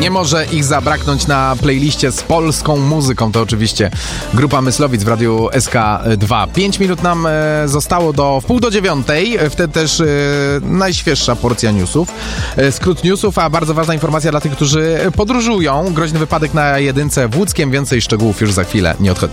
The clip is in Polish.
Nie może ich zabraknąć na playliście z polską muzyką. To oczywiście grupa Myslowic w Radiu SK2. 5 minut nam zostało do 8:30. Wtedy też najświeższa porcja newsów. Skrót newsów, a bardzo ważna informacja dla tych, którzy podróżują. Groźny wypadek na jedynce w Łódzkiem. Więcej szczegółów już za chwilę. Nie odchodźcie.